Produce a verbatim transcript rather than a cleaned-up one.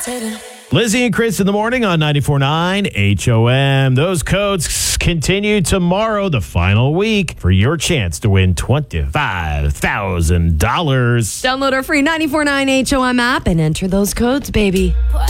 Lizzie and Chris in the morning on ninety-four point nine H O M. Those codes continue tomorrow, the final week, for your chance to win twenty-five thousand dollars. Download our free ninety-four point nine H O M app and enter those codes, baby.